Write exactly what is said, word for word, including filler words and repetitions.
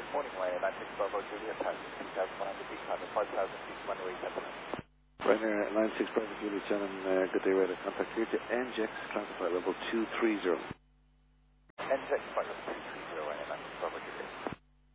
Good morning, Ryanair nine six Bravo Juliet, passing two thousand one hundred feet, climbing five thousand feet, runway seven. Ryanair nine six Bravo Juliet, Shannon, uh, good day, radar contact here to N J X, transit flight level two three zero. N J X, flight level two three zero, Ryanair nine six Bravo Juliet.